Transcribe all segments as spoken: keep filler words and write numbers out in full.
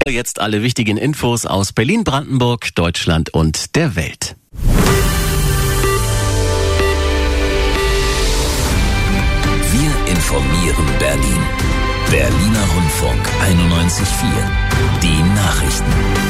Jetzt alle wichtigen Infos aus Berlin, Brandenburg, Deutschland und der Welt. Wir informieren Berlin. Berliner Rundfunk einundneunzig Komma vier. Die Nachrichten.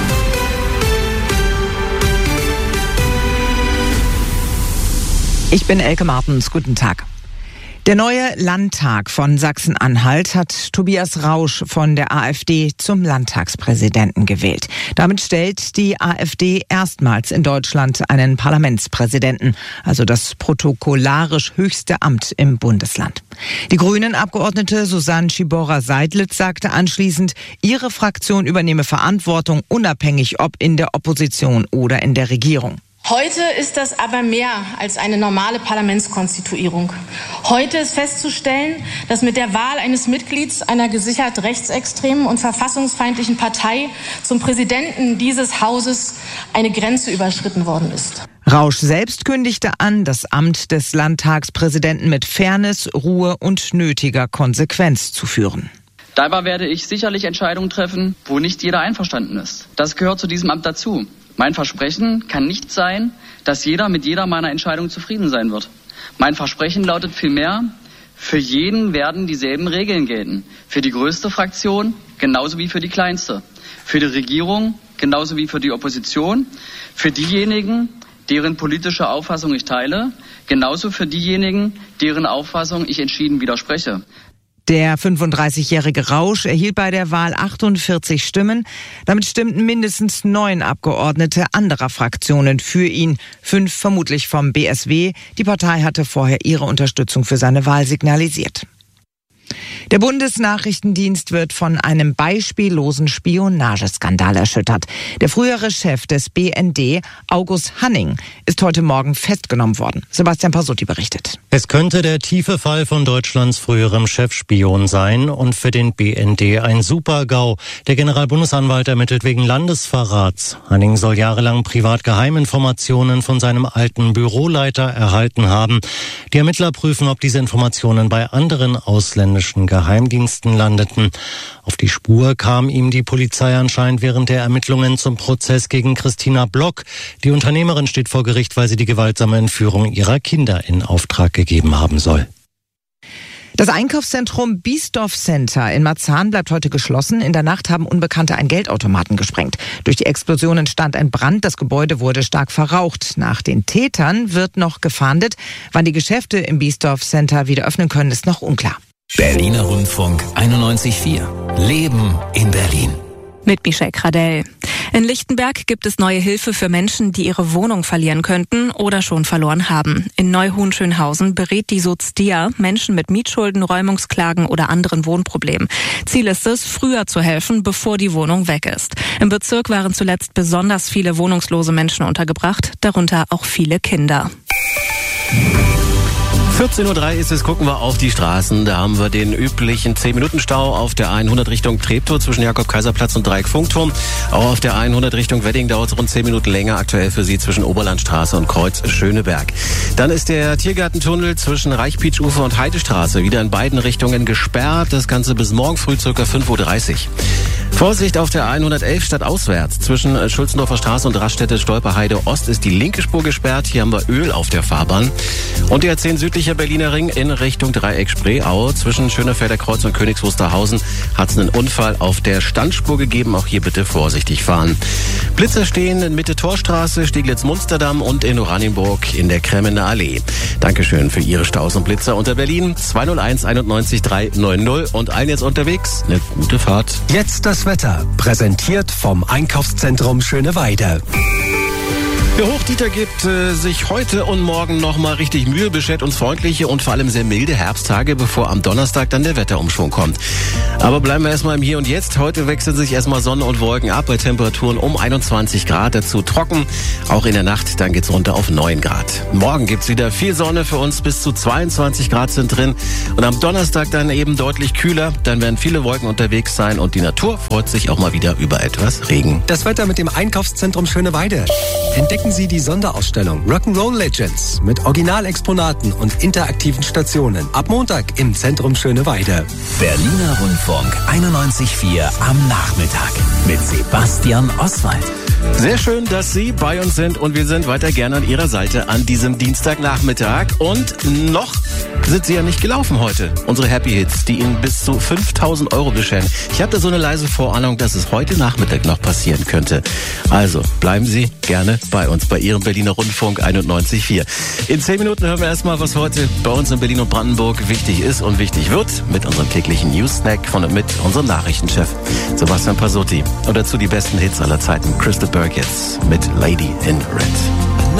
Ich bin Elke Martens. Guten Tag. Der neue Landtag von Sachsen-Anhalt hat Tobias Rausch von der AfD zum Landtagspräsidenten gewählt. Damit stellt die AfD erstmals in Deutschland einen Parlamentspräsidenten, also das protokollarisch höchste Amt im Bundesland. Die Grünen-Abgeordnete Susanne Schibora-Seidlitz sagte anschließend, ihre Fraktion übernehme Verantwortung, unabhängig ob in der Opposition oder in der Regierung. Heute ist das aber mehr als eine normale Parlamentskonstituierung. Heute ist festzustellen, dass mit der Wahl eines Mitglieds einer gesichert rechtsextremen und verfassungsfeindlichen Partei zum Präsidenten dieses Hauses eine Grenze überschritten worden ist. Rausch selbst kündigte an, das Amt des Landtagspräsidenten mit Fairness, Ruhe und nötiger Konsequenz zu führen. Dabei werde ich sicherlich Entscheidungen treffen, wo nicht jeder einverstanden ist. Das gehört zu diesem Amt dazu. Mein Versprechen kann nicht sein, dass jeder mit jeder meiner Entscheidungen zufrieden sein wird. Mein Versprechen lautet vielmehr, für jeden werden dieselben Regeln gelten. Für die größte Fraktion genauso wie für die kleinste. Für die Regierung genauso wie für die Opposition. Für diejenigen, deren politische Auffassung ich teile, genauso für diejenigen, deren Auffassung ich entschieden widerspreche. Der fünfunddreißigjährige Rausch erhielt bei der Wahl achtundvierzig Stimmen. Damit stimmten mindestens neun Abgeordnete anderer Fraktionen für ihn, fünf vermutlich vom B S W. Die Partei hatte vorher ihre Unterstützung für seine Wahl signalisiert. Der Bundesnachrichtendienst wird von einem beispiellosen Spionageskandal erschüttert. Der frühere Chef des B N D, August Hanning, ist heute Morgen festgenommen worden. Sebastian Pasutti berichtet. Es könnte der tiefe Fall von Deutschlands früherem Chefspion sein und für den B N D ein Super-GAU. Der Generalbundesanwalt ermittelt wegen Landesverrats. Hanning soll jahrelang privat Geheiminformationen von seinem alten Büroleiter erhalten haben. Die Ermittler prüfen, ob diese Informationen bei anderen ausländischen Geheimdiensten landeten. Auf die Spur kam ihm die Polizei anscheinend während der Ermittlungen zum Prozess gegen Christina Block. Die Unternehmerin steht vor Gericht, weil sie die gewaltsame Entführung ihrer Kinder in Auftrag gegeben haben soll. Das Einkaufszentrum Biesdorf Center in Marzahn bleibt heute geschlossen. In der Nacht haben Unbekannte einen Geldautomaten gesprengt. Durch die Explosion entstand ein Brand. Das Gebäude wurde stark verraucht. Nach den Tätern wird noch gefahndet. Wann die Geschäfte im Biesdorf Center wieder öffnen können, ist noch unklar. Berliner Rundfunk einundneunzig Komma vier. Leben in Berlin. Mit Michelle Kradell. In Lichtenberg gibt es neue Hilfe für Menschen, die ihre Wohnung verlieren könnten oder schon verloren haben. In Neuhohenschönhausen berät die Sozdia Menschen mit Mietschulden, Räumungsklagen oder anderen Wohnproblemen. Ziel ist es, früher zu helfen, bevor die Wohnung weg ist. Im Bezirk waren zuletzt besonders viele wohnungslose Menschen untergebracht, darunter auch viele Kinder. vierzehn Uhr drei ist es, gucken wir auf die Straßen. Da haben wir den üblichen zehn Minuten Stau auf der hundert Richtung Treptow zwischen Jakob-Kaiser-Platz und Dreieck-Funkturm. Auch auf der hundert Richtung Wedding dauert es rund zehn Minuten länger, aktuell für Sie zwischen Oberlandstraße und Kreuz Schöneberg. Dann ist der Tiergartentunnel zwischen Reichpietsch-Ufer und Heidestraße wieder in beiden Richtungen gesperrt. Das Ganze bis morgen früh ca. fünf Uhr dreißig. Vorsicht auf der hundertelf stadtauswärts. Zwischen Schulzendorfer Straße und Raststätte Stolperheide Ost ist die linke Spur gesperrt. Hier haben wir Öl auf der Fahrbahn. Und der zehn südlicher Berliner Ring in Richtung Dreieck Spreeau. Zwischen Schönefelder Kreuz und Königs Wusterhausen hat es einen Unfall auf der Standspur gegeben. Auch hier bitte vorsichtig fahren. Blitzer stehen in Mitte Torstraße, Stieglitz-Munsterdamm und in Oranienburg in der Kremmener Allee. Dankeschön für Ihre Staus und Blitzer unter Berlin. zwei null eins einundneunzig drei neun null und allen jetzt unterwegs. Eine gute Fahrt. Jetzt das Wetter, präsentiert vom Einkaufszentrum Schöneweide. Der Hochdieter gibt äh, sich heute und morgen nochmal richtig Mühe, beschert uns freundliche und vor allem sehr milde Herbsttage, bevor am Donnerstag dann der Wetterumschwung kommt. Aber bleiben wir erstmal im Hier und Jetzt. Heute wechseln sich erstmal Sonne und Wolken ab bei Temperaturen um einundzwanzig Grad, dazu trocken. Auch in der Nacht, dann geht's runter auf neun Grad. Morgen gibt's wieder viel Sonne für uns, bis zu zweiundzwanzig Grad sind drin. Und am Donnerstag dann eben deutlich kühler, dann werden viele Wolken unterwegs sein und die Natur freut sich auch mal wieder über etwas Regen. Das Wetter mit dem Einkaufszentrum Schöneweide. Entdecken Sie die Sonderausstellung Rock'n'Roll Legends mit Originalexponaten und interaktiven Stationen. Ab Montag im Zentrum Schöneweide. Berliner Rundfunk einundneunzig Komma vier am Nachmittag. mit Sebastian Oswald. Sehr schön, dass Sie bei uns sind und wir sind weiter gerne an Ihrer Seite an diesem Dienstagnachmittag. Und noch sind Sie ja nicht gelaufen heute. Unsere Happy Hits, die Ihnen bis zu fünftausend Euro bescheren. Ich habe da so eine leise Vorahnung, dass es heute Nachmittag noch passieren könnte. Also bleiben Sie gerne bei uns, bei Ihrem Berliner Rundfunk einundneunzig Komma vier. In zehn Minuten hören wir erstmal, was heute bei uns in Berlin und Brandenburg wichtig ist und wichtig wird, mit unserem täglichen News-Snack von und mit unserem Nachrichtenchef Sebastian Pasotti. Und dazu die besten Hits aller Zeiten. Crystal Burke jetzt mit Lady in Red.